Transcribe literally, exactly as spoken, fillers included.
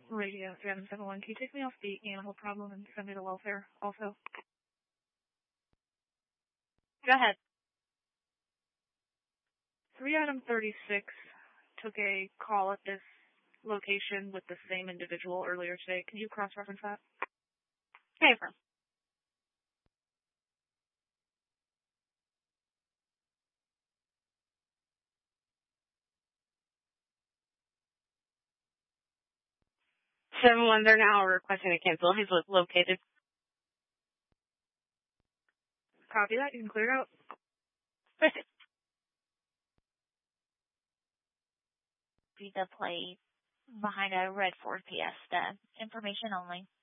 Radio seven seven one. Can you take me off the animal problem and send me to welfare also? Go ahead. three item thirty-six took a call at this location with the same individual earlier today. Can you cross-reference that? Okay, firm. seven one, they're now requesting to cancel. He's located. Copy that. You can clear out. Be the plate behind a red Ford Fiesta. Information only.